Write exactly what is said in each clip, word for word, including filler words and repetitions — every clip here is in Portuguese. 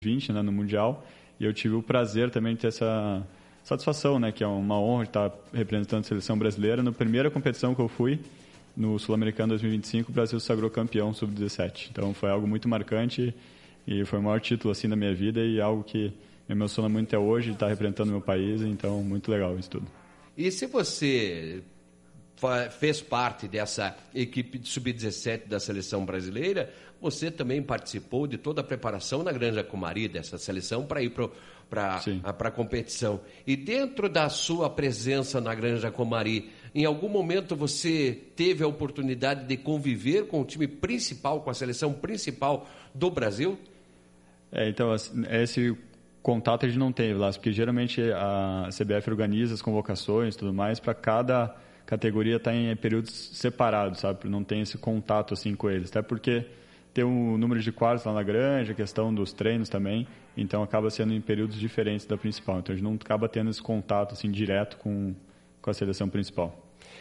vinte, né, no Mundial, e eu tive o prazer também de ter essa satisfação, né, que é uma honra estar representando a seleção brasileira. Na primeira competição que eu fui, no Sul-Americano dois mil e vinte e cinco, o Brasil se sagrou campeão sub dezessete. Então foi algo muito marcante e foi o maior título assim da minha vida e algo que me emociona muito até hoje, de estar representando o meu país, então muito legal isso tudo. E se você fez parte dessa equipe de sub dezessete da seleção brasileira, você também participou de toda a preparação na Granja Comari dessa seleção para ir para a competição. E dentro da sua presença na Granja Comari, em algum momento você teve a oportunidade de conviver com o time principal, com a seleção principal do Brasil? É, então, esse contato a gente não teve lá, porque geralmente a C B F organiza as convocações e tudo mais para cada categoria estar em períodos separados, sabe? Não tem esse contato assim com eles, até porque tem um número de quartos lá na Granja, a questão dos treinos também, então acaba sendo em períodos diferentes da principal, então a gente não acaba tendo esse contato assim direto com, com a seleção principal.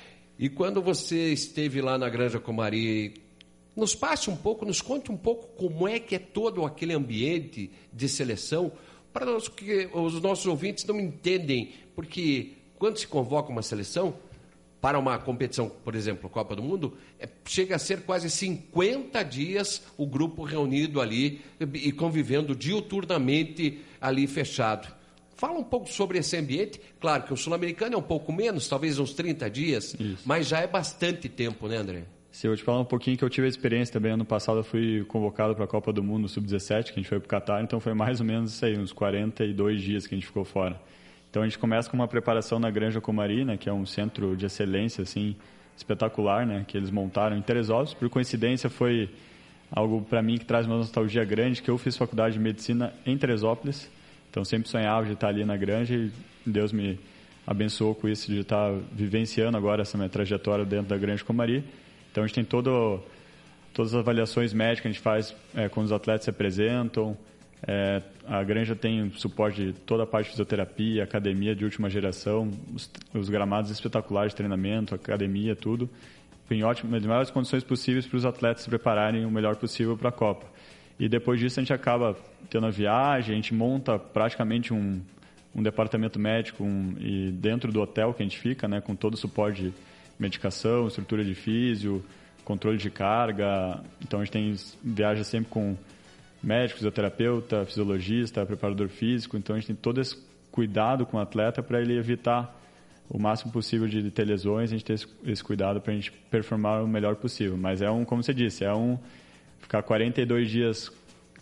E quando você esteve lá na Granja Comari, nos passe um pouco, nos conte um pouco como é que é todo aquele ambiente de seleção, para os, que os nossos ouvintes não entendem, porque quando se convoca uma seleção para uma competição, por exemplo, Copa do Mundo, é, chega a ser quase cinquenta dias o grupo reunido ali e convivendo diuturnamente ali fechado. Fala um pouco sobre esse ambiente. Claro que o sul-americano é um pouco menos, talvez uns trinta dias, Isso. mas já é bastante tempo, né, André? Se eu te falar um pouquinho que eu tive a experiência também, ano passado eu fui convocado para a Copa do Mundo sub dezessete, que a gente foi para o Catar, então foi mais ou menos isso aí, uns quarenta e dois dias que a gente ficou fora. Então a gente começa com uma preparação na Granja Comari, né, que é um centro de excelência assim, espetacular, né, que eles montaram em Teresópolis. Por coincidência foi algo para mim que traz uma nostalgia grande, que eu fiz faculdade de medicina em Teresópolis, então sempre sonhava de estar ali na Granja e Deus me abençoou com isso, de estar vivenciando agora essa minha trajetória dentro da Granja Comari. Então a gente tem todo, todas as avaliações médicas que a gente faz é, quando os atletas se apresentam. É, a Granja tem suporte de toda a parte de fisioterapia, academia de última geração, os, os gramados espetaculares de treinamento, academia, tudo, em ótimas, melhores condições possíveis para os atletas se prepararem o melhor possível para a Copa. E depois disso a gente acaba tendo a viagem, a gente monta praticamente um, um departamento médico um, e dentro do hotel que a gente fica, né, com todo o suporte de medicação, estrutura de físio, controle de carga. Então a gente tem, viaja sempre com médico, fisioterapeuta, fisiologista, preparador físico. Então a gente tem todo esse cuidado com o atleta para ele evitar o máximo possível de ter lesões, a gente ter esse, esse cuidado para a gente performar o melhor possível. Mas é um, como você disse, é um ficar quarenta e dois dias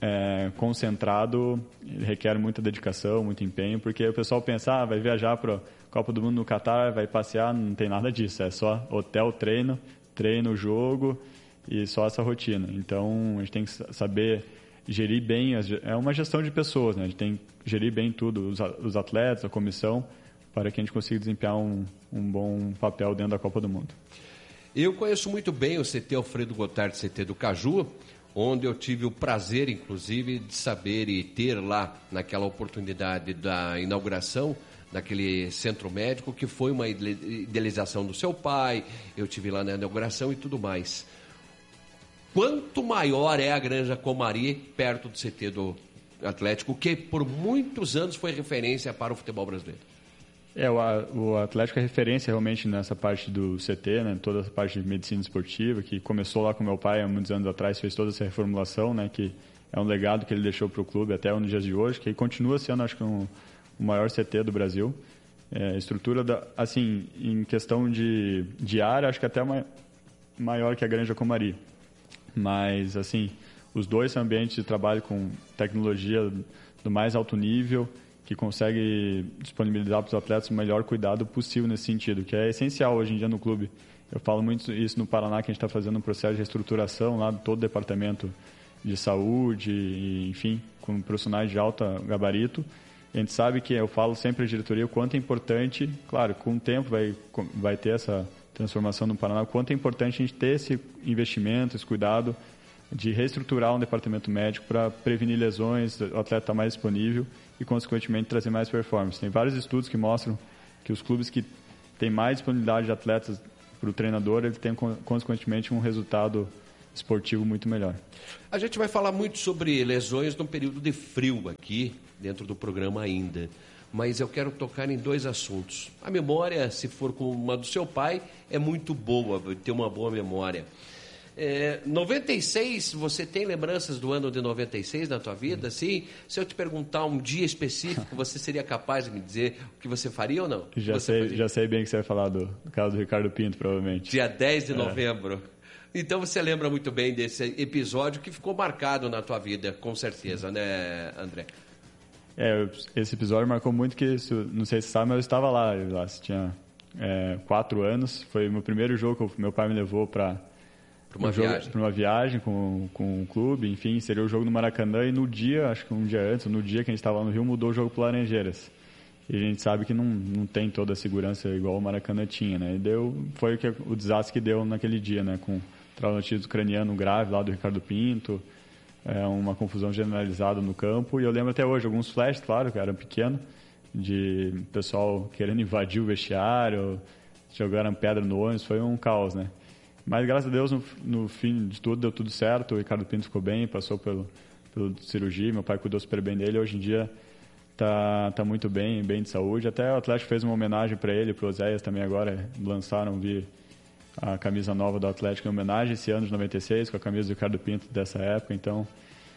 é, concentrado, requer muita dedicação, muito empenho, porque o pessoal pensa, ah, vai viajar para a Copa do Mundo no Catar, vai passear, não tem nada disso, é só hotel, treino, treino, jogo e só essa rotina. Então a gente tem que saber gerir bem, é uma gestão de pessoas, né? A gente tem que gerir bem tudo, os atletas, a comissão, para que a gente consiga desempenhar um, um bom papel dentro da Copa do Mundo. Eu conheço muito bem o C T Alfredo Gottardi, C T do Caju, onde eu tive o prazer, inclusive, de saber e ter lá, naquela oportunidade da inauguração daquele centro médico, que foi uma idealização do seu pai, eu tive lá na inauguração e tudo mais. Quanto maior é a Granja Comari perto do C T do Atlético, que por muitos anos foi referência para o futebol brasileiro? É, o, o Atlético é referência realmente nessa parte do C T, né, toda essa parte de medicina esportiva, que começou lá com meu pai há muitos anos atrás, fez toda essa reformulação, né, que é um legado que ele deixou para o clube até nos dias de hoje, que continua sendo, acho que, um, o maior C T do Brasil. É, estrutura, da, assim, em questão de, de área, acho que até uma, maior que a Granja Comari. Mas, assim, os dois são ambientes de trabalho com tecnologia do mais alto nível, que consegue disponibilizar para os atletas o melhor cuidado possível nesse sentido, que é essencial hoje em dia no clube. Eu falo muito isso no Paraná, que a gente está fazendo um processo de reestruturação lá de todo o departamento de saúde, e, enfim, com profissionais de alto gabarito. A gente sabe que, eu falo sempre à diretoria, o quanto é importante, claro, com o tempo vai, vai ter essa transformação no Paraná, o quanto é importante a gente ter esse investimento, esse cuidado de reestruturar um departamento médico para prevenir lesões, o atleta estar mais disponível e, consequentemente, trazer mais performance. Tem vários estudos que mostram que os clubes que têm mais disponibilidade de atletas para o treinador, ele tem, consequentemente, um resultado esportivo muito melhor. A gente vai falar muito sobre lesões no período de frio aqui, dentro do programa ainda. Mas eu quero tocar em dois assuntos. A memória, se for como uma do seu pai, é muito boa, ter uma boa memória. É, noventa e seis, você tem lembranças do ano de noventa e seis na tua vida? Sim. Se eu te perguntar um dia específico, você seria capaz de me dizer o que você faria ou não? Já, sei, já sei bem que você vai falar do, do caso do Ricardo Pinto, provavelmente. Dia dez de novembro. É. Então você lembra muito bem desse episódio que ficou marcado na tua vida, com certeza, né, André? É, esse episódio marcou muito que, não sei se você sabe, mas eu estava lá, eu lá tinha é, quatro anos, foi o meu primeiro jogo que meu pai me levou para uma, um uma viagem com, com o clube, enfim, seria o jogo no Maracanã e no dia, acho que um dia antes, no dia que a gente estava no Rio, mudou o jogo para Laranjeiras. E a gente sabe que não, não tem toda a segurança igual o Maracanã tinha, né? E deu, foi o, que, o desastre que deu naquele dia, né? Com traumatismo craniano grave lá do Ricardo Pinto, é, uma confusão generalizada no campo. E eu lembro até hoje alguns flashes, claro, que era pequeno, de pessoal querendo invadir o vestiário, jogaram pedra no ônibus, foi um caos, né? Mas graças a Deus, no, no fim de tudo, deu tudo certo. O Ricardo Pinto ficou bem, passou pelo, pelo cirurgia, meu pai cuidou super bem dele. Hoje em dia tá, tá muito bem, bem de saúde. Até o Atlético fez uma homenagem para ele, para o Oséias também agora. Lançaram, vi a camisa nova do Atlético em homenagem esse ano de noventa e seis, com a camisa do Ricardo Pinto dessa época. Então,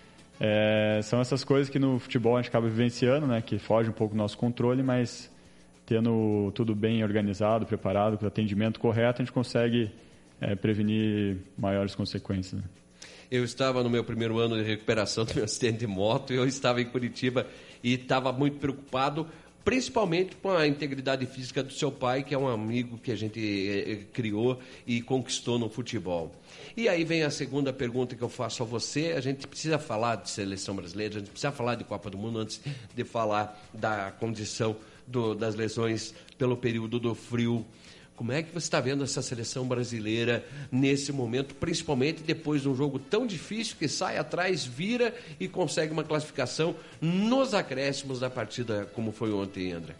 é, são essas coisas que no futebol a gente acaba vivenciando, né? Que foge um pouco do nosso controle, mas tendo tudo bem organizado, preparado, com o atendimento correto, a gente consegue É, prevenir maiores consequências. Né? Eu estava no meu primeiro ano de recuperação do meu acidente de moto, eu estava em Curitiba e estava muito preocupado, principalmente com a integridade física do seu pai, que é um amigo que a gente é, criou e conquistou no futebol. E aí vem a segunda pergunta que eu faço a você. A gente precisa falar de seleção brasileira, a gente precisa falar de Copa do Mundo antes de falar da condição do, das lesões pelo período do frio. Como é que você está vendo essa seleção brasileira nesse momento, principalmente depois de um jogo tão difícil que sai atrás, vira e consegue uma classificação nos acréscimos da partida, como foi ontem, André?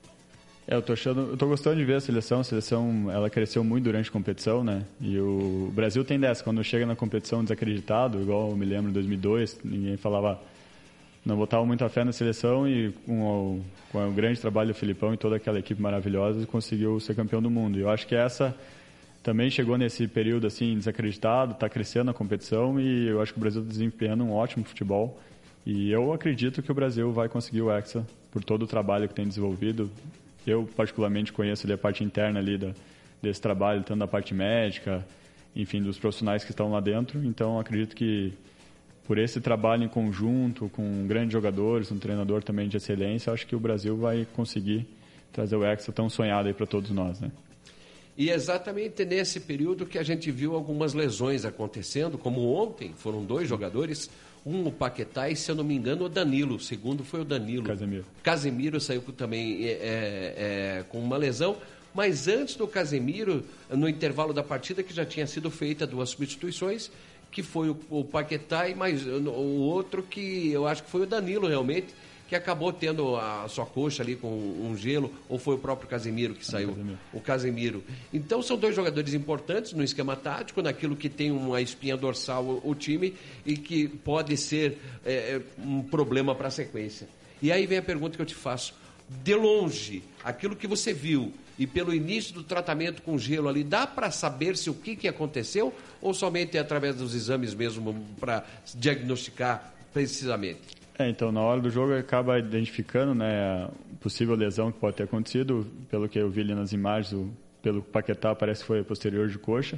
É, eu tô achando, eu tô gostando de ver a seleção. A seleção, ela cresceu muito durante a competição, né? E o Brasil tem dessa, quando chega na competição desacreditado, igual eu me lembro em dois mil e dois, ninguém falava, não botava muita fé na seleção e com o, com o grande trabalho do Filipão e toda aquela equipe maravilhosa conseguiu ser campeão do mundo. E eu acho que essa também chegou nesse período assim desacreditado, está crescendo a competição e eu acho que o Brasil está desempenhando um ótimo futebol. E eu acredito que o Brasil vai conseguir o Hexa por todo o trabalho que tem desenvolvido. Eu particularmente conheço ali a parte interna ali da, desse trabalho, tanto da parte médica, enfim, dos profissionais que estão lá dentro. Então acredito que por esse trabalho em conjunto, com grandes jogadores, um treinador também de excelência, acho que o Brasil vai conseguir trazer o Hexa tão sonhado aí para todos nós, né? E exatamente nesse período que a gente viu algumas lesões acontecendo, como ontem, foram dois jogadores, um o Paquetá e, se eu não me engano, o Danilo, o segundo foi o Danilo. Casemiro. Casemiro saiu também é, é, com uma lesão, mas antes do Casemiro, no intervalo da partida, que já tinha sido feita duas substituições, que foi o, o Paquetá e mais o outro que eu acho que foi o Danilo realmente, que acabou tendo a sua coxa ali com um gelo, ou foi o próprio Casemiro que saiu? Casemiro. O Casemiro. Então são dois jogadores importantes no esquema tático, naquilo que tem uma espinha dorsal o, o time e que pode ser é, um problema para a sequência. E aí vem a pergunta que eu te faço. De longe, aquilo que você viu e pelo início do tratamento com gelo ali, dá para saber se o que, que aconteceu ou somente é através dos exames mesmo para diagnosticar precisamente? É, então, na hora do jogo acaba identificando, né, a possível lesão que pode ter acontecido. Pelo que eu vi ali nas imagens, o, pelo Paquetá parece que foi posterior de coxa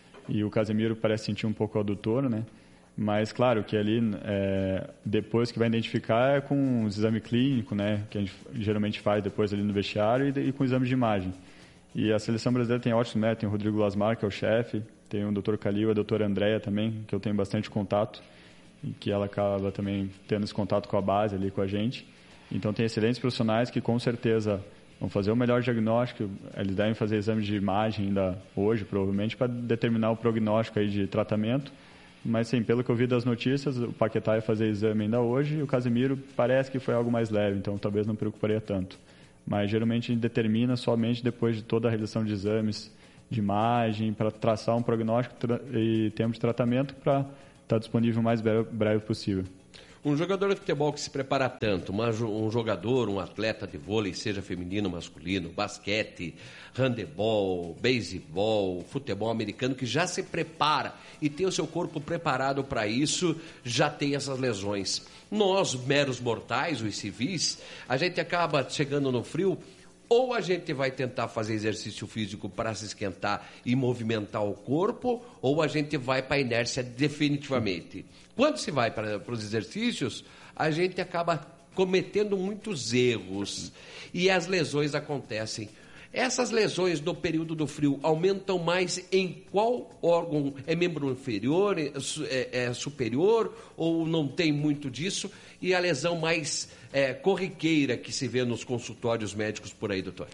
e o Casemiro parece sentir um pouco o adutor, né? Mas, claro, que ali, é, depois que vai identificar é com os exames clínicos, né, que a gente geralmente faz depois ali no vestiário e, e com exames de imagem. E a seleção brasileira tem ótimos médicos, tem o Rodrigo Lasmar, que é o chefe, tem o doutor Calil, a doutora Andréia também, que eu tenho bastante contato, e que ela acaba também tendo esse contato com a base ali com a gente. Então, tem excelentes profissionais que, com certeza, vão fazer o melhor diagnóstico. Eles devem fazer exames de imagem ainda hoje, provavelmente, para determinar o prognóstico aí de tratamento. Mas, sim, pelo que eu vi das notícias, o Paquetá ia fazer exame ainda hoje e o Casemiro parece que foi algo mais leve, então talvez não preocuparia tanto. Mas, geralmente, a gente determina somente depois de toda a realização de exames de imagem, para traçar um prognóstico tra- e tempo de tratamento para estar disponível o mais breve, breve possível. Um jogador de futebol que se prepara tanto, uma, um jogador, um atleta de vôlei, seja feminino, masculino, basquete, handebol, beisebol, futebol americano, que já se prepara e tem o seu corpo preparado para isso, já tem essas lesões. Nós, meros mortais, os civis, a gente acaba chegando no frio, ou a gente vai tentar fazer exercício físico para se esquentar e movimentar o corpo, ou a gente vai para a inércia definitivamente. Quando se vai para, para os exercícios, a gente acaba cometendo muitos erros e as lesões acontecem. Essas lesões no período do frio aumentam mais em qual órgão? É membro inferior, é, é superior ou não tem muito disso? E a lesão mais é, corriqueira que se vê nos consultórios médicos por aí, doutor?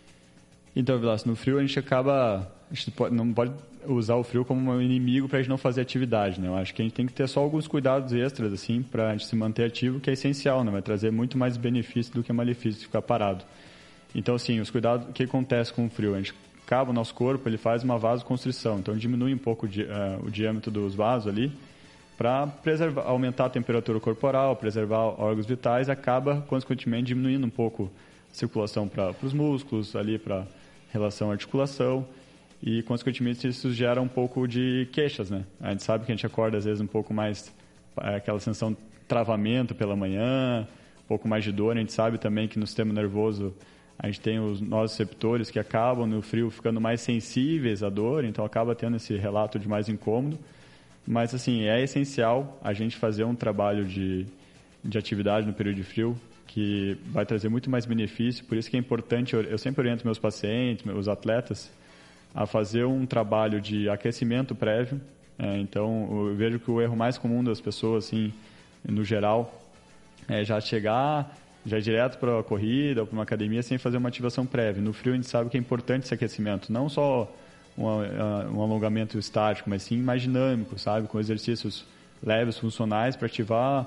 Então, Vilas, no frio a gente acaba... A gente pode, não pode usar o frio como um inimigo para a gente não fazer atividade, né? Eu acho que a gente tem que ter só alguns cuidados extras, assim, para a gente se manter ativo, que é essencial, né? Vai trazer muito mais benefício do que malefício de ficar parado. Então, assim, os cuidados... O que acontece com o frio? A gente acaba o nosso corpo, ele faz uma vasoconstrição. Então, diminui um pouco o, di, uh, o diâmetro dos vasos ali para preservar, aumentar a temperatura corporal, preservar órgãos vitais, acaba, consequentemente, diminuindo um pouco a circulação para os músculos, ali para relação à articulação, e, consequentemente, isso gera um pouco de queixas, né? A gente sabe que a gente acorda, às vezes, um pouco mais, aquela sensação de travamento pela manhã, um pouco mais de dor. A gente sabe também que no sistema nervoso a gente tem os nossos receptores que acabam no frio ficando mais sensíveis à dor, então acaba tendo esse relato de mais incômodo. Mas, assim, é essencial a gente fazer um trabalho de, de atividade no período de frio, que vai trazer muito mais benefício. Por isso que é importante, eu, eu sempre oriento meus pacientes, meus atletas, a fazer um trabalho de aquecimento prévio. É, então, eu vejo que o erro mais comum das pessoas, assim, no geral, é já chegar, já ir direto para a corrida ou para uma academia sem fazer uma ativação prévia. No frio, a gente sabe que é importante esse aquecimento, não só um, um alongamento estático, mas sim mais dinâmico, sabe? Com exercícios leves, funcionais, para ativar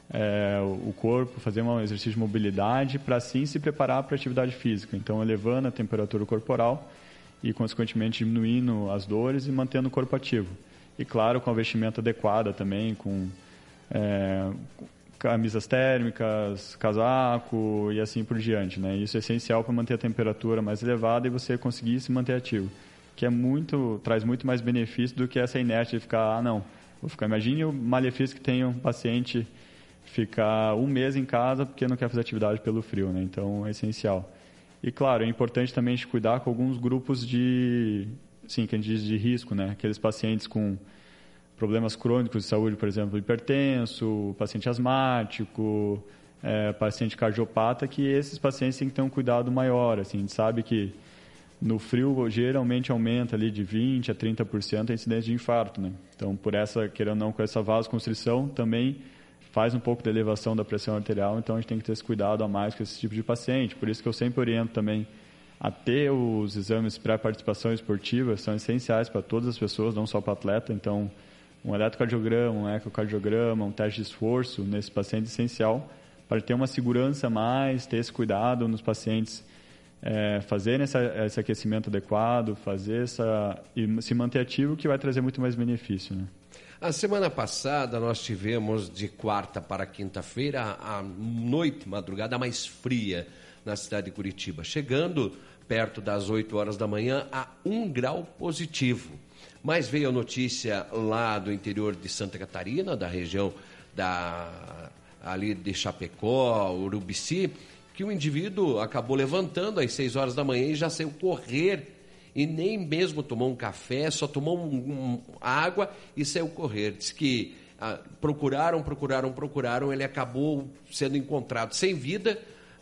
é, o corpo, fazer um exercício de mobilidade, para assim se preparar para a atividade física. Então, elevando a temperatura corporal e, consequentemente, diminuindo as dores e mantendo o corpo ativo. E, claro, com a vestimenta adequada também, com é, camisas térmicas, casaco e assim por diante, né? Isso é essencial para manter a temperatura mais elevada e você conseguir se manter ativo, que é muito, traz muito mais benefício do que essa inércia de ficar, ah, não, vou ficar... Imagine o malefício que tem um paciente ficar um mês em casa porque não quer fazer atividade pelo frio, né? Então, é essencial. E, claro, é importante também a gente cuidar com alguns grupos de, sim, que a gente diz de risco, né? Aqueles pacientes com problemas crônicos de saúde, por exemplo, hipertenso, paciente asmático, é, paciente cardiopata, que esses pacientes têm que ter um cuidado maior. Assim, a gente sabe que no frio geralmente aumenta ali de vinte por cento a trinta por cento a incidência de infarto, né? Então, por essa, querendo ou não, com essa vasoconstrição, também faz um pouco de elevação da pressão arterial, então a gente tem que ter esse cuidado a mais com esse tipo de paciente. Por isso que eu sempre oriento também a ter os exames pré-participação esportiva, são essenciais para todas as pessoas, não só para atleta. Então, um eletrocardiograma, um ecocardiograma, um teste de esforço nesse paciente é essencial para ter uma segurança a mais, ter esse cuidado nos pacientes, é, fazerem essa, esse aquecimento adequado, fazer essa, e se manter ativo, que vai trazer muito mais benefício, né? A semana passada nós tivemos de quarta para quinta-feira a noite, madrugada mais fria na cidade de Curitiba, chegando perto das oito horas da manhã a um grau positivo. Mas veio a notícia lá do interior de Santa Catarina, da região da, ali de Chapecó, Urubici, que o indivíduo acabou levantando às seis horas da manhã e já saiu correr e nem mesmo tomou um café, só tomou um, um, água e saiu correr. Diz que ah, procuraram, procuraram, procuraram, ele acabou sendo encontrado sem vida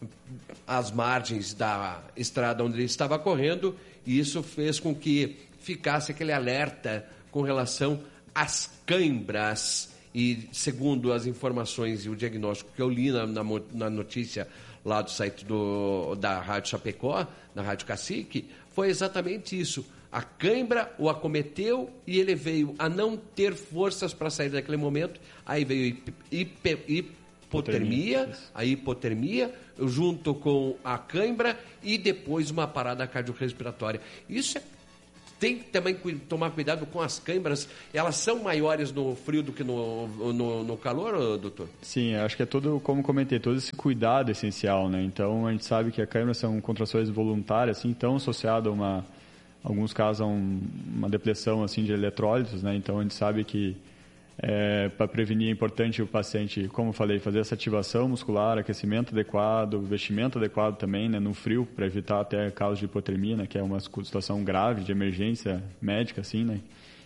às margens da estrada onde ele estava correndo, e isso fez com que ficasse aquele alerta com relação às cãibras. E segundo as informações e o diagnóstico que eu li na, na, na notícia lá do site do, da Rádio Chapecó, da Rádio Cacique, foi exatamente isso. A cãibra o acometeu e ele veio a não ter forças para sair daquele momento. Aí veio hiper, hipotermia, a hipotermia, junto com a cãibra e depois uma parada cardiorrespiratória. Isso é tem que também tomar cuidado com as câimbras. Elas são maiores no frio do que no, no, no calor, doutor? Sim, acho que é todo, como comentei, todo esse cuidado essencial, né? Então, a gente sabe que a câimbra são contrações voluntárias, assim, então associado a uma, alguns casos, a um, uma depressão, assim, de eletrólitos, né? Então, a gente sabe que É, para prevenir é importante o paciente, como eu falei, fazer essa ativação muscular, aquecimento adequado, vestimento adequado também, né, no frio, para evitar até casos de hipotermia, né, que é uma situação grave de emergência médica, assim, né.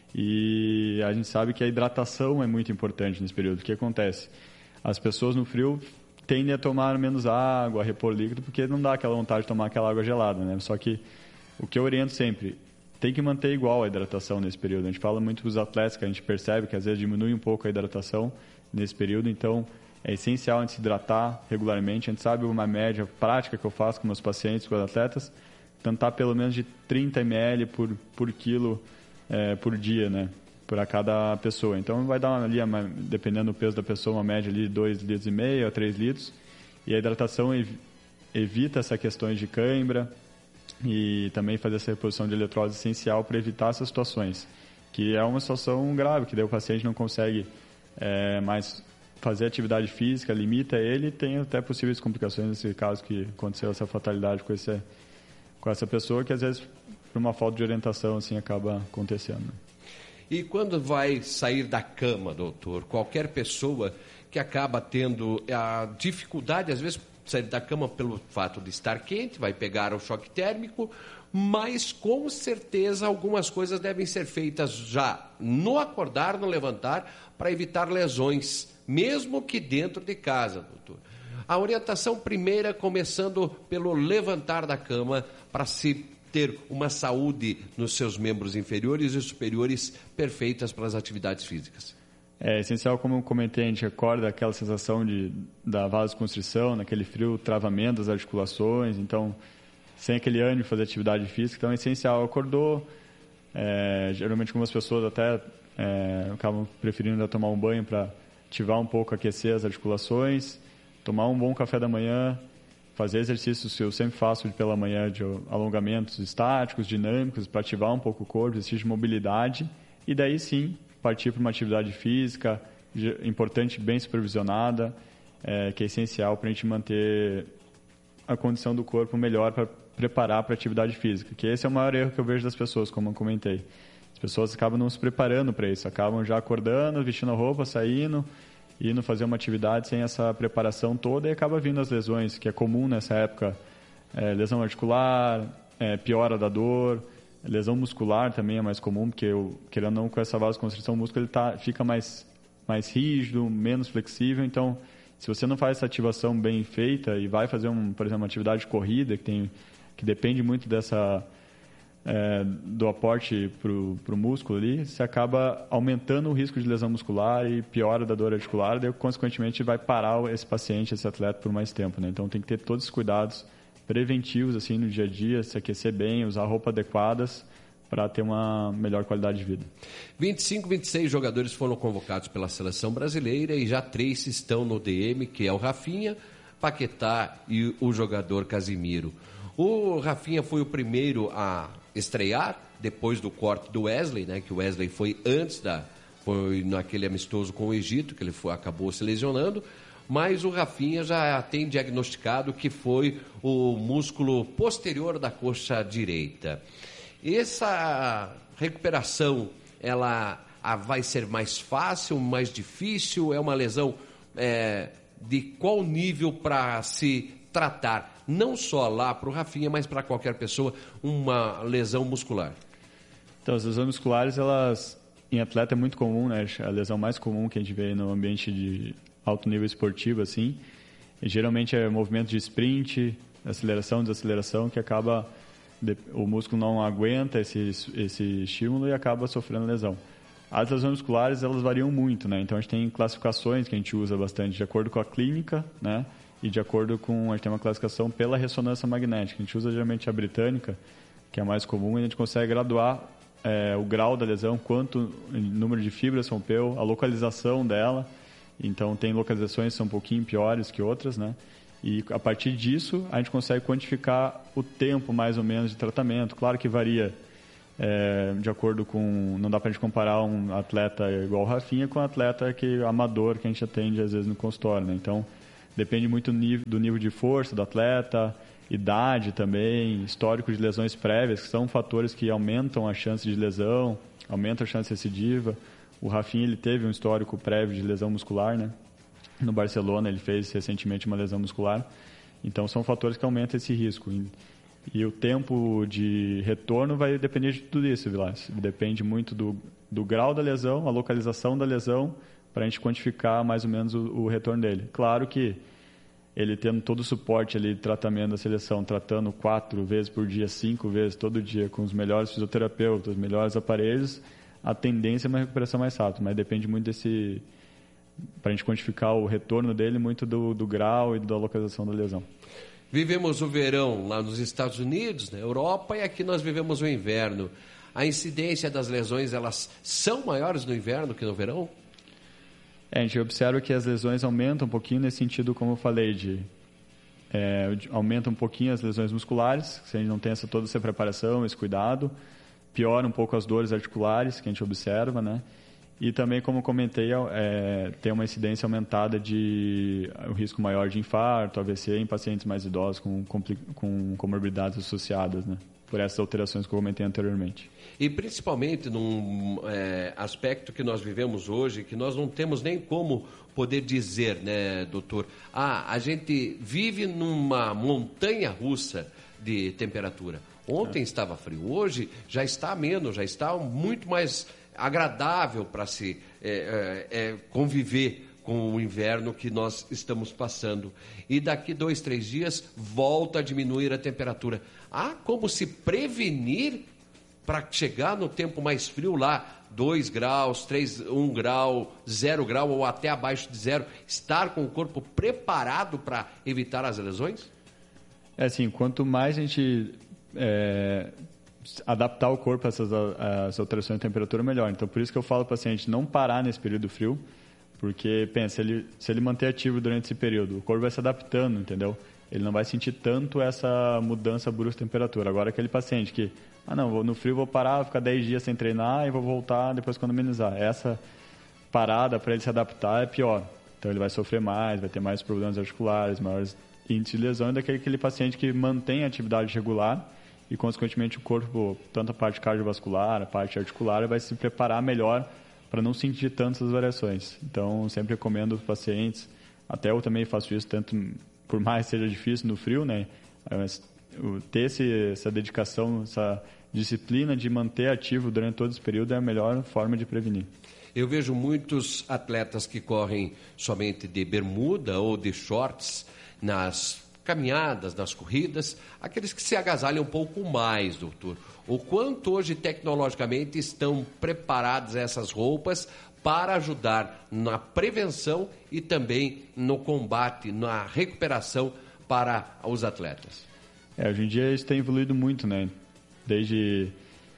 E a gente sabe que a hidratação é muito importante nesse período. O que acontece? As pessoas no frio tendem a tomar menos água, a repor líquido, porque não dá aquela vontade de tomar aquela água gelada, né. Só que o que eu oriento sempre, tem que manter igual a hidratação nesse período. A gente fala muito para os atletas que a gente percebe que às vezes diminui um pouco a hidratação nesse período, então é essencial a gente se hidratar regularmente. A gente sabe uma média prática que eu faço com meus pacientes, com os atletas, tentar pelo menos de trinta mililitros por, por quilo é, por dia, né, para cada pessoa. Então vai dar uma, ali, uma, dependendo do peso da pessoa, uma média ali de dois litros e meio a três litros. E a hidratação ev, evita essas questões de cãibra, e também fazer essa reposição de eletrólise essencial para evitar essas situações, que é uma situação grave, que daí o paciente não consegue é, mais fazer atividade física, limita ele e tem até possíveis complicações nesse caso que aconteceu essa fatalidade com, esse, com essa pessoa, que às vezes por uma falta de orientação assim acaba acontecendo. E quando vai sair da cama, doutor, qualquer pessoa que acaba tendo a dificuldade, às vezes, sair da cama pelo fato de estar quente, vai pegar o choque térmico, mas com certeza algumas coisas devem ser feitas já no acordar, no levantar, para evitar lesões, mesmo que dentro de casa, doutor. A orientação primeira começando pelo levantar da cama para se ter uma saúde nos seus membros inferiores e superiores perfeitas para as atividades físicas. É essencial, como eu comentei, a gente acorda aquela sensação de, da vasoconstrição, naquele frio, travamento das articulações, então, sem aquele ânimo de fazer atividade física, então é essencial. Acordou, é, geralmente algumas pessoas até é, acabam preferindo tomar um banho para ativar um pouco, aquecer as articulações, tomar um bom café da manhã, fazer exercícios que eu sempre faço pela manhã, de alongamentos estáticos, dinâmicos, para ativar um pouco o corpo, exercício de mobilidade, e daí sim, partir para uma atividade física importante, bem supervisionada, é, que é essencial para a gente manter a condição do corpo melhor para preparar para a atividade física, que esse é o maior erro que eu vejo das pessoas, como eu comentei. As pessoas acabam não se preparando para isso, acabam já acordando, vestindo a roupa, saindo, indo fazer uma atividade sem essa preparação toda e acaba vindo as lesões, que é comum nessa época, é, lesão articular, é, piora da dor. Lesão muscular também é mais comum, porque, eu, querendo ou não, com essa vasoconstrição, o músculo ele tá, fica mais, mais rígido, menos flexível. Então, se você não faz essa ativação bem feita e vai fazer, um, por exemplo, uma atividade de corrida, que, tem, que depende muito dessa, é, do aporte para o músculo ali, você acaba aumentando o risco de lesão muscular e piora da dor articular, daí, consequentemente, vai parar esse paciente, esse atleta, por mais tempo, né? Então, tem que ter todos os cuidados preventivos assim no dia a dia, se aquecer bem, usar roupas adequadas para ter uma melhor qualidade de vida. vinte e cinco, vinte e seis jogadores foram convocados pela seleção brasileira e já três estão no D M, que é o Rafinha, Paquetá e o jogador Casimiro. O Rafinha foi o primeiro a estrear depois do corte do Wesley, né, que o Wesley foi antes da foi naquele amistoso com o Egito, que ele foi, acabou se lesionando. Mas o Rafinha já tem diagnosticado que foi o músculo posterior da coxa direita. Essa recuperação, ela vai ser mais fácil, mais difícil? É uma lesão é, de qual nível para se tratar? Não só lá para o Rafinha, mas para qualquer pessoa, uma lesão muscular. Então, as lesões musculares, elas, em atleta é muito comum, né? A lesão mais comum que a gente vê no ambiente de alto nível esportivo, assim, e geralmente é movimento de sprint, aceleração, desaceleração, que acaba, o músculo não aguenta esse, esse estímulo e acaba sofrendo lesão. As lesões musculares, elas variam muito, né? Então, a gente tem classificações que a gente usa bastante de acordo com a clínica, né? E de acordo com, a gente tem uma classificação pela ressonância magnética. A gente usa geralmente a britânica, que é a mais comum, e a gente consegue graduar é, o grau da lesão, quanto número de fibras rompeu, a localização dela. Então, tem localizações que são um pouquinho piores que outras, né? E a partir disso, a gente consegue quantificar o tempo, mais ou menos, de tratamento. Claro que varia é, de acordo com... Não dá para a gente comparar um atleta igual o Rafinha com um atleta que, amador que a gente atende às vezes no consultório, né? Então, depende muito do nível, do nível de força do atleta, idade também, histórico de lesões prévias, que são fatores que aumentam a chance de lesão, aumentam a chance recidiva. O Rafinha, ele teve um histórico prévio de lesão muscular, né? No Barcelona, ele fez recentemente uma lesão muscular. Então, são fatores que aumentam esse risco. E, e o tempo de retorno vai depender de tudo isso, Vilas. Depende muito do, do grau da lesão, a localização da lesão, para a gente quantificar mais ou menos o, o retorno dele. Claro que ele tendo todo o suporte ali de tratamento da seleção, tratando quatro vezes por dia, cinco vezes todo dia, com os melhores fisioterapeutas, os melhores aparelhos, a tendência é uma recuperação mais rápida, mas depende muito desse... para a gente quantificar o retorno dele, muito do, do grau e da localização da lesão. Vivemos o verão lá nos Estados Unidos, na Europa, e aqui nós vivemos o inverno. A incidência das lesões, elas são maiores no inverno que no verão? É, a gente observa que as lesões aumentam um pouquinho nesse sentido, como eu falei, de, é, de aumenta um pouquinho as lesões musculares, se a gente não tem essa, toda essa preparação, esse cuidado, piora um pouco as dores articulares que a gente observa, né? E também, como comentei, é, tem uma incidência aumentada de um risco maior de infarto, A V C em pacientes mais idosos com, com comorbidades associadas, né? Por essas alterações que eu comentei anteriormente. E principalmente num é, aspecto que nós vivemos hoje, que nós não temos nem como poder dizer, né, doutor? Ah, a gente vive numa montanha russa de temperatura. Ontem é. estava frio, hoje já está menos, já está muito mais agradável para se é, é, conviver com o inverno que nós estamos passando. E daqui dois, três dias volta a diminuir a temperatura. Há como se prevenir para chegar no tempo mais frio lá, dois graus, três, um grau, zero grau ou até abaixo de zero, estar com o corpo preparado para evitar as lesões? É assim, quanto mais a gente é, adaptar o corpo a essas, a essas alterações de temperatura, melhor. Então, por isso que eu falo para o paciente não parar nesse período frio, porque, pensa, ele, se ele manter ativo durante esse período, o corpo vai se adaptando, entendeu? Ele não vai sentir tanto essa mudança brusca de temperatura. Agora, aquele paciente que, ah, não, vou, no frio vou parar, vou ficar dez dias sem treinar e vou voltar depois quando amenizar. Essa parada para ele se adaptar é pior. Então, ele vai sofrer mais, vai ter mais problemas articulares, maiores índices de lesão, daquele aquele paciente que mantém a atividade regular e, consequentemente, o corpo, tanto a parte cardiovascular, a parte articular, vai se preparar melhor para não sentir tantas variações. Então, sempre recomendo aos pacientes, até eu também faço isso, tanto por mais seja difícil no frio, né? Mas ter esse, essa dedicação, essa disciplina de manter ativo durante todo esse período é a melhor forma de prevenir. Eu vejo muitos atletas que correm somente de bermuda ou de shorts nas caminhadas, nas corridas, aqueles que se agasalham um pouco mais, doutor. O quanto hoje tecnologicamente estão preparadas essas roupas para ajudar na prevenção e também no combate, na recuperação para os atletas? É, hoje em dia isso tem evoluído muito, né? Desde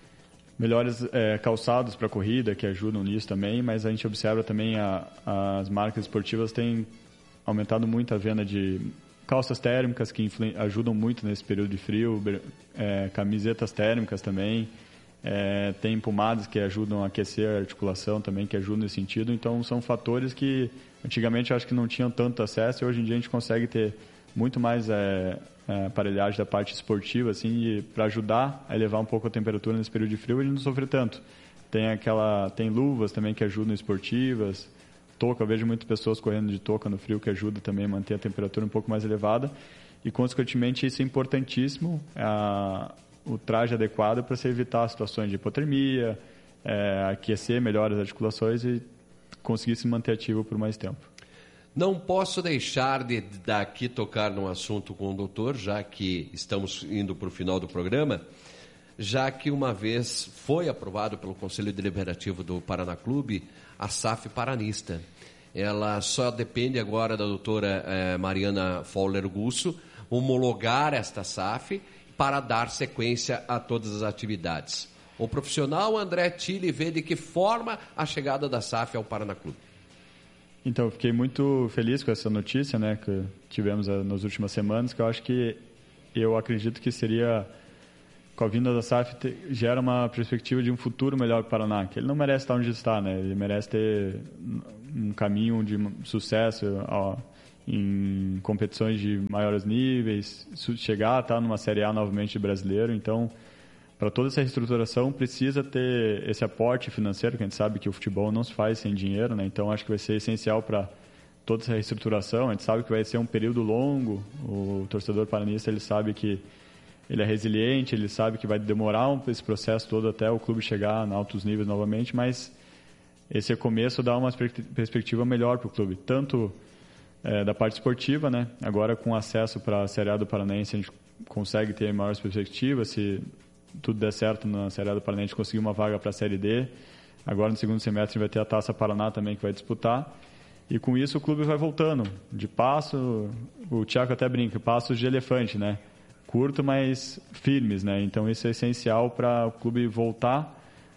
melhores é, calçados para corrida, que ajudam nisso também, mas a gente observa também a, as marcas esportivas têm aumentado muito a venda de calças térmicas que ajudam muito nesse período de frio, é, camisetas térmicas também, é, tem pomadas que ajudam a aquecer a articulação também, que ajudam nesse sentido. Então, são fatores que antigamente eu acho que não tinham tanto acesso e hoje em dia a gente consegue ter muito mais é, é, aparelhagem da parte esportiva, assim, para ajudar a elevar um pouco a temperatura nesse período de frio e a gente não sofrer tanto. Tem, aquela, tem luvas também que ajudam esportivas, touca, eu vejo muitas pessoas correndo de touca no frio, que ajuda também a manter a temperatura um pouco mais elevada. E, consequentemente, isso é importantíssimo, a, o traje adequado para se evitar situações de hipotermia, é, aquecer melhor as articulações e conseguir se manter ativo por mais tempo. Não posso deixar de daqui tocar num assunto com o doutor, já que estamos indo para o final do programa, já que uma vez foi aprovado pelo Conselho Deliberativo do Paraná Clube a S A F Paranista. Ela só depende agora da doutora eh, Mariana Fowler Gusso homologar esta S A F para dar sequência a todas as atividades. O profissional André Tille vê de que forma a chegada da S A F ao Paraná Clube. Então, eu fiquei muito feliz com essa notícia, né, que tivemos nas últimas semanas, que eu acho que, eu acredito que seria com a vinda da S A F, te, gera uma perspectiva de um futuro melhor para o Paraná, que ele não merece estar onde está, né? Ele merece ter um caminho de sucesso ó, em competições de maiores níveis, chegar a estar numa Série A novamente de brasileiro. Então, para toda essa reestruturação, precisa ter esse aporte financeiro, que a gente sabe que o futebol não se faz sem dinheiro, né? Então, acho que vai ser essencial para toda essa reestruturação. A gente sabe que vai ser um período longo, o torcedor paranista ele sabe que ele é resiliente, ele sabe que vai demorar um, esse processo todo até o clube chegar em altos níveis novamente, mas esse começo dá uma perspectiva melhor para o clube, tanto é, da parte esportiva, né? Agora com acesso para a Série A do Paranaense a gente consegue ter maiores perspectivas, se tudo der certo na Série A do Paraná, a gente conseguir uma vaga para a Série D. Agora, no segundo semestre, a gente vai ter a Taça Paraná também, que vai disputar. E com isso, o clube vai voltando. De passo, o Thiago até brinca, passos de elefante, né? Curto, mas firmes, né? Então, isso é essencial para o clube voltar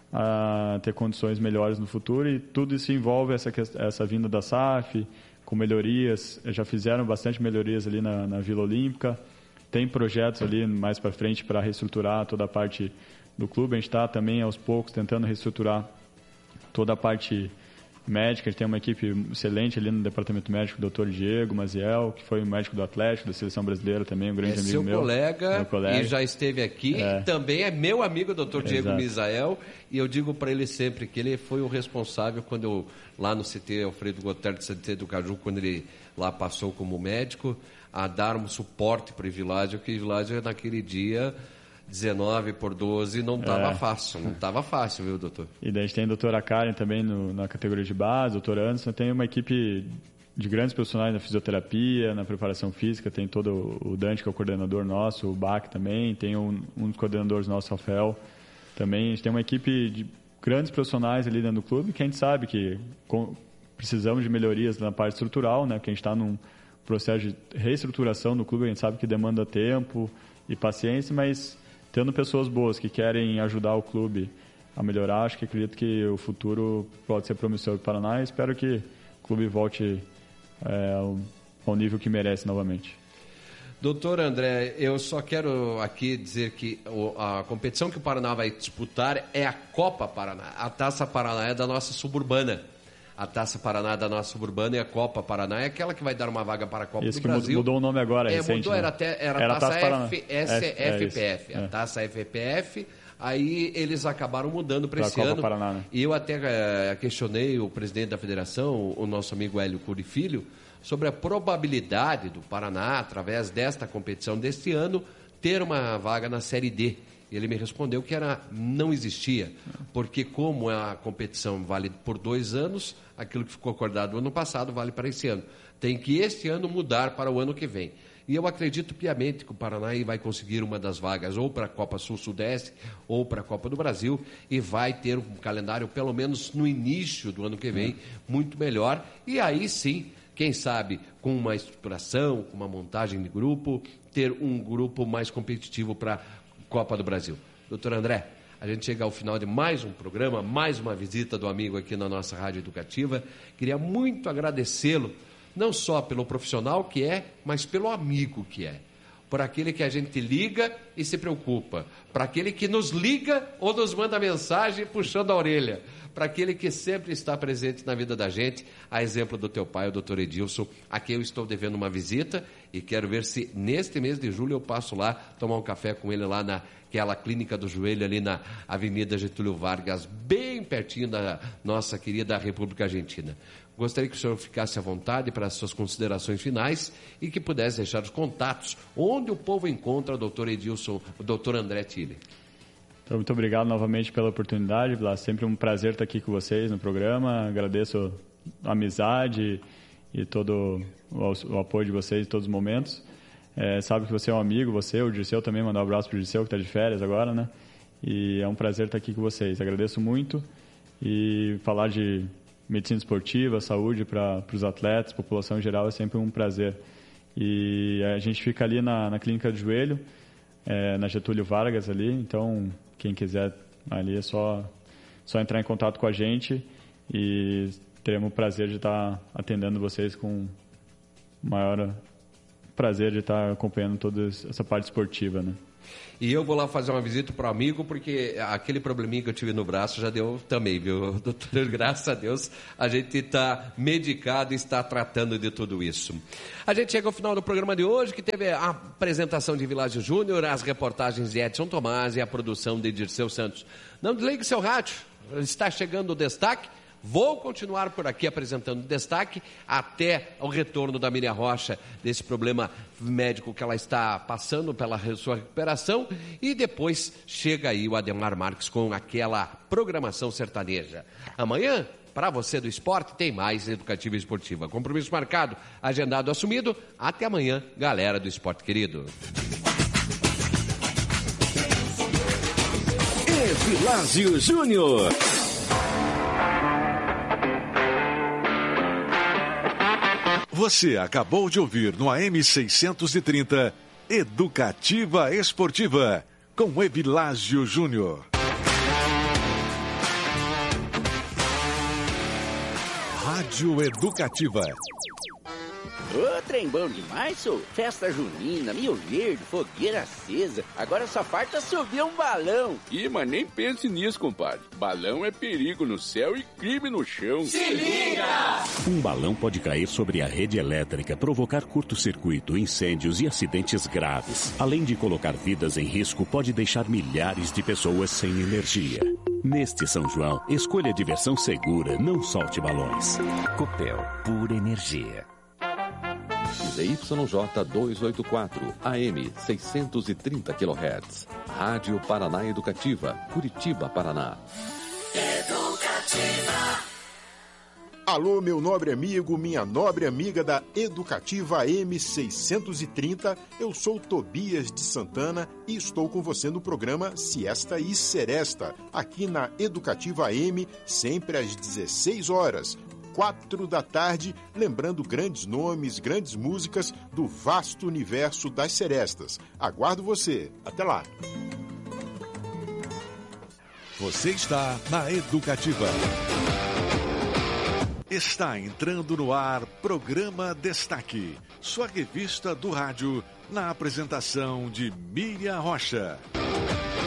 a ter condições melhores no futuro. E tudo isso envolve essa, essa vinda da S A F, com melhorias. Já fizeram bastante melhorias ali na, na Vila Olímpica. Tem projetos ali mais para frente para reestruturar toda a parte do clube. A gente está também, aos poucos, tentando reestruturar toda a parte médica. A gente tem uma equipe excelente ali no departamento médico, o doutor Diego Maziel, que foi o médico do Atlético, da Seleção Brasileira também, um grande é amigo seu meu. Colega, meu colega, e já esteve aqui. É. Também é meu amigo, o doutor Diego Exato. Misael, e eu digo para ele sempre que ele foi o responsável quando eu, lá no C T Alfredo Gotterdi, C T do Caju, quando ele lá passou como médico, a dar um suporte para o Vilásio, que o Vilásio naquele dia, dezenove por doze, não estava é. fácil, não estava fácil, viu, doutor? E daí a gente tem a doutora Karen também no, na categoria de base, doutor Anderson, tem uma equipe de grandes profissionais na fisioterapia, na preparação física, tem todo o Dante, que é o coordenador nosso, o Bach também, tem um, um dos coordenadores nossos, Rafael, também. A gente tem uma equipe de grandes profissionais ali dentro do clube, que a gente sabe que com, precisamos de melhorias na parte estrutural, né, que a gente está num processo de reestruturação do clube, a gente sabe que demanda tempo e paciência, mas tendo pessoas boas que querem ajudar o clube a melhorar, acho que acredito que o futuro pode ser promissor para o Paraná e espero que o clube volte é, ao, ao nível que merece novamente. Doutor André, eu só quero aqui dizer que a competição que o Paraná vai disputar é a Copa Paraná. A Taça Paraná é da nossa suburbana. A Taça Paraná da nossa suburbana e a Copa Paraná é aquela que vai dar uma vaga para a Copa Isso do que Brasil. Mudou o nome agora, é, recente, mudou, né? era, até, era, era a Taça, Taça F, S, é, F P F. É a Taça F P F, aí eles acabaram mudando para esse Copa ano. Paraná, né? E eu até é, questionei o presidente da federação, o nosso amigo Hélio Cury Filho, sobre a probabilidade do Paraná, através desta competição deste ano, ter uma vaga na Série D. Ele me respondeu que era, não existia, porque como a competição vale por dois anos, aquilo que ficou acordado no ano passado vale para esse ano. Tem que este ano mudar para o ano que vem. E eu acredito piamente que o Paraná vai conseguir uma das vagas ou para a Copa Sul-Sudeste ou para a Copa do Brasil e vai ter um calendário, pelo menos no início do ano que vem, muito melhor. E aí sim, quem sabe, com uma estruturação, com uma montagem de grupo, ter um grupo mais competitivo para a Copa do Brasil. Doutor André, a gente chega ao final de mais um programa, mais uma visita do amigo aqui na nossa Rádio Educativa. Queria muito agradecê-lo, não só pelo profissional que é, mas pelo amigo que é. Por aquele que a gente liga e se preocupa. Para aquele que nos liga ou nos manda mensagem puxando a orelha. Para aquele que sempre está presente na vida da gente, a exemplo do teu pai, o doutor Edilson, a quem eu estou devendo uma visita e quero ver se neste mês de julho eu passo lá tomar um café com ele lá naquela clínica do joelho ali na Avenida Getúlio Vargas, bem pertinho da nossa querida República Argentina. Gostaria que o senhor ficasse à vontade para as suas considerações finais e que pudesse deixar os contatos onde o povo encontra o doutor Edilson, o doutor André Tille. Então, muito obrigado novamente pela oportunidade, Blas. Sempre um prazer estar aqui com vocês no programa. Agradeço a amizade e todo o, o apoio de vocês em todos os momentos. É, sabe que você é um amigo, você, o Dirceu também, mandar um abraço para o Dirceu, que está de férias agora, né? E é um prazer estar aqui com vocês. Agradeço muito e falar de medicina esportiva, saúde para os atletas, população em geral, é sempre um prazer. E a gente fica ali na, na clínica do joelho, é, na Getúlio Vargas ali, então quem quiser ali é só, só entrar em contato com a gente e teremos o prazer de estar atendendo vocês com o maior prazer de estar acompanhando toda essa parte esportiva, né? E eu vou lá fazer uma visita para o amigo, porque aquele probleminha que eu tive no braço já deu também, viu, doutor? Graças a Deus, a gente está medicado e está tratando de tudo isso. A gente chega ao final do programa de hoje, que teve a apresentação de Világio Júnior, as reportagens de Edson Tomás e a produção de Dirceu Santos. Não desligue seu rádio, está chegando o destaque. Vou continuar por aqui apresentando destaque até o retorno da Miriam Rocha desse problema médico que ela está passando pela sua recuperação, e depois chega aí o Ademar Marques com aquela programação sertaneja. Amanhã, para você do esporte, tem mais Educativa e Esportiva. Compromisso marcado, agendado, assumido. Até amanhã, galera do esporte querido. Világio Júnior. Você acabou de ouvir no A M seiscentos e trinta Educativa Esportiva, com Evilásio Júnior. Rádio Educativa. Ô, trem bom demais, sou. Festa junina, Mio Verde, fogueira acesa. Agora só falta subir um balão. Ih, mas nem pense nisso, compadre. Balão é perigo no céu e crime no chão. Se liga! Um balão pode cair sobre a rede elétrica, provocar curto-circuito, incêndios e acidentes graves. Além de colocar vidas em risco, pode deixar milhares de pessoas sem energia. Neste São João, escolha a diversão segura, não solte balões. Copel, pura energia. Z Y J duzentos e oitenta e quatro, A M seiscentos e trinta quilohertz. Rádio Paraná Educativa, Curitiba, Paraná. Educativa. Alô, meu nobre amigo, minha nobre amiga da Educativa A M seiscentos e trinta, eu sou Tobias de Santana e estou com você no programa Siesta e Seresta, aqui na Educativa A M, sempre às dezesseis horas. Quatro da tarde, lembrando grandes nomes, grandes músicas do vasto universo das serestas. Aguardo você. Até lá. Você está na Educativa. Está entrando no ar Programa Destaque, sua revista do rádio, na apresentação de Miriam Rocha.